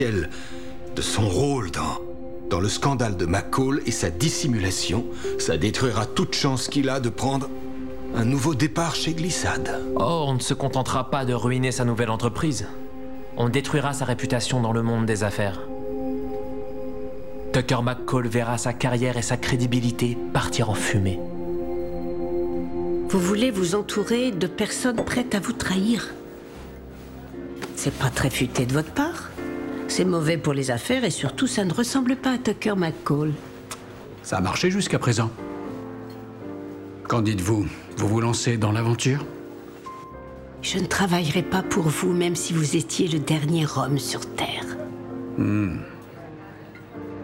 de son rôle dans le scandale de McCall et sa dissimulation, ça détruira toute chance qu'il a de prendre un nouveau départ chez Glissade. Oh, on ne se contentera pas de ruiner sa nouvelle entreprise. On détruira sa réputation dans le monde des affaires. Tucker McCall verra sa carrière et sa crédibilité partir en fumée. Vous voulez vous entourer de personnes prêtes à vous trahir. C'est pas très futé de votre part. C'est mauvais pour les affaires et surtout ça ne ressemble pas à Tucker McCall. Ça a marché jusqu'à présent. Qu'en dites-vous? Vous vous lancez dans l'aventure? Je ne travaillerai pas pour vous même si vous étiez le dernier homme sur Terre.